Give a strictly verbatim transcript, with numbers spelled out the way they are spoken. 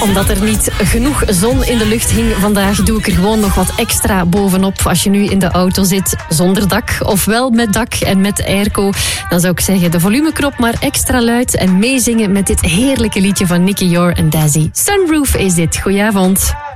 Omdat er niet genoeg zon in de lucht hing vandaag, doe ik er gewoon nog wat extra bovenop. Als je nu in de auto zit zonder dak, of wel met dak en met airco, dan zou ik zeggen de volumeknop maar extra luid en meezingen met dit heerlijke liedje van Nicky Yor en Dazzy. Sunroof is dit. Goedenavond.